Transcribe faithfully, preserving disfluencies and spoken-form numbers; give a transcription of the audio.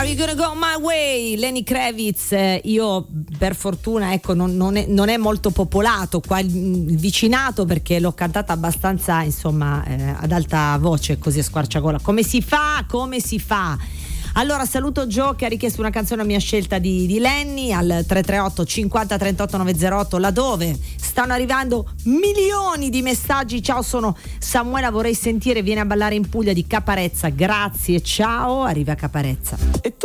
Are You Gonna Go My Way? Lenny Kravitz. Eh, io per fortuna ecco non, non, è, non è molto popolato qua il, il vicinato, perché l'ho cantata abbastanza insomma eh, ad alta voce, così a squarciagola. Come si fa? Come si fa? Allora saluto Joe che ha richiesto una canzone a mia scelta di, di Lenny al tre tre otto cinquanta trentotto novecentotto, laddove stanno arrivando milioni di messaggi. Ciao, sono Samuela, vorrei sentire Vieni a ballare in Puglia di Caparezza. Grazie, ciao, arriva Caparezza. E